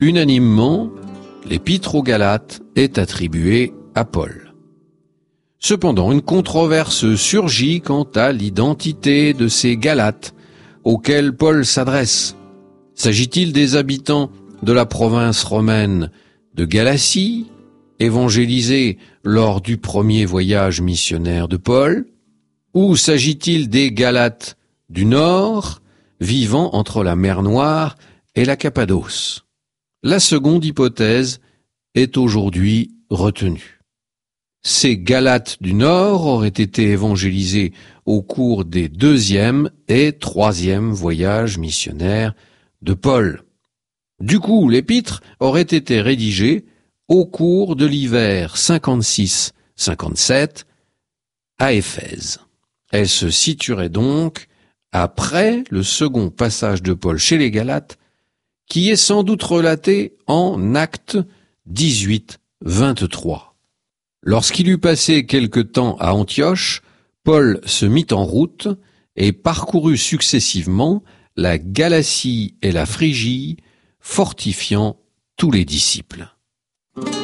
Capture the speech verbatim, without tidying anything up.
Unanimement, l'épître aux Galates est attribuée à Paul. Cependant, une controverse surgit quant à l'identité de ces Galates auxquels Paul s'adresse. S'agit-il des habitants de la province romaine de Galatie, évangélisés lors du premier voyage missionnaire de Paul, ou s'agit-il des Galates du Nord, vivant entre la mer Noire et la Cappadoce? La seconde hypothèse est aujourd'hui retenue. Ces Galates du Nord auraient été évangélisés au cours des deuxième et troisième voyages missionnaires de Paul. Du coup, l'épître aurait été rédigée au cours de l'hiver cinquante-six cinquante-sept à Éphèse. Elle se situerait donc après le second passage de Paul chez les Galates, qui est sans doute relaté en Actes dix-huit vingt-trois. Lorsqu'il eut passé quelque temps à Antioche, Paul se mit en route et parcourut successivement la Galatie et la Phrygie, fortifiant tous les disciples.